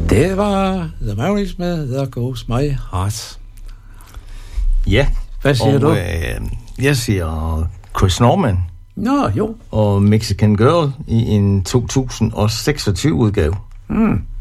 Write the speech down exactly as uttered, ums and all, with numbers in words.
Det var The Mavericks med There Goes My Heart. Ja. Hvad siger og, du? Øh, jeg siger Chris Norman. Nå, jo. Og Mexican Girl i en to tusind seksogtyve udgave. Mm.